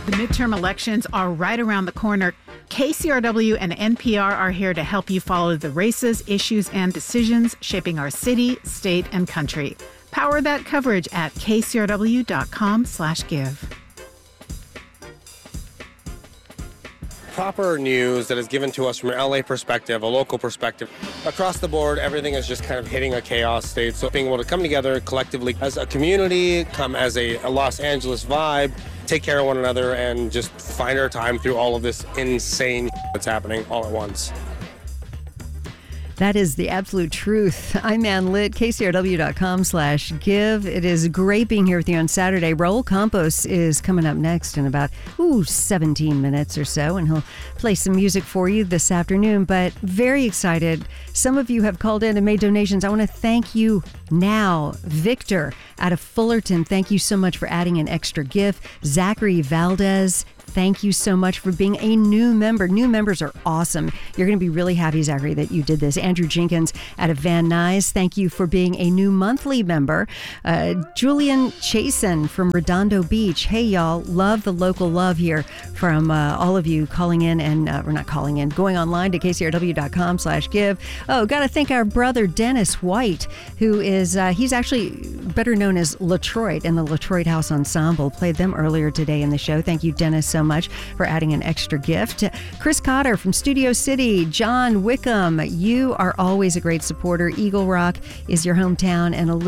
The midterm elections are right around the corner. KCRW and NPR are here to help you follow the races, issues, and decisions shaping our city, state, and country. Power that coverage at kcrw.com/give. Proper news that is given to us from an LA perspective, a local perspective. Across the board, everything is just kind of hitting a chaos state. So being able to come together collectively as a community, come as a Los Angeles vibe, take care of one another, and just find our time through all of this insane that's happening all at once. That is the absolute truth. I'm Ann Litt, kcrw.com/give. It is great being here with you on Saturday. Raul Campos is coming up next in about 17 minutes or so, and he'll play some music for you this afternoon. But very excited. Some of you have called in and made donations. I want to thank you now. Victor out of Fullerton, thank you so much for adding an extra gift. Zachary Valdez, thank you so much for being a new member. New members are awesome. You're going to be really happy, Zachary, that you did this. Andrew Jenkins out of Van Nuys, thank you for being a new monthly member. Julian Chasen from Redondo Beach. Hey, y'all. Love the local love here from all of you calling in and, we're not calling in, going online to kcrw.com/give. Oh, got to thank our brother Dennis White, who is, he's actually better known as Latroit and the Latroit House Ensemble. Played them earlier today in the show. Thank you, Dennis, so much for adding an extra gift. Chris Cotter from Studio City, John Wickham, you are always a great supporter. Eagle Rock is your hometown, and